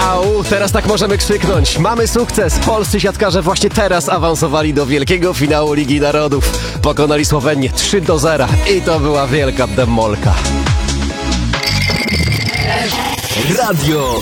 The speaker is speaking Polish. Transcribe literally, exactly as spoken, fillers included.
Au, teraz tak możemy krzyknąć. Mamy sukces. Polscy siatkarze właśnie teraz awansowali do wielkiego finału Ligi Narodów. Pokonali Słowenię trzy do zera i to była wielka demolka. Radio